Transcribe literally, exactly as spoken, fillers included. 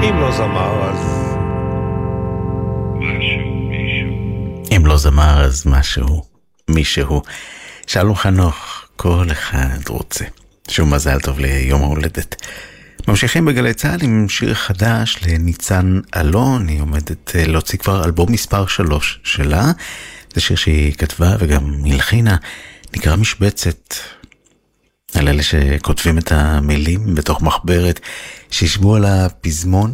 אם לא זמר אז משהו, מישהו. אם לא זמר אז משהו, מישהו. שלום חנוך, כל אחד רוצה. שוב מזל טוב ליום ההולדת. ממשיכים בגלי צהל עם שיר חדש לניצן אלון. היא עומדת להוציא כבר אלבום מספר שלוש שלה. זה שיר שהיא כתבה וגם הלחינה, נקרא משבצת. על אלה שכותבים את המילים בתוך מחברת, שישבו על הפזמון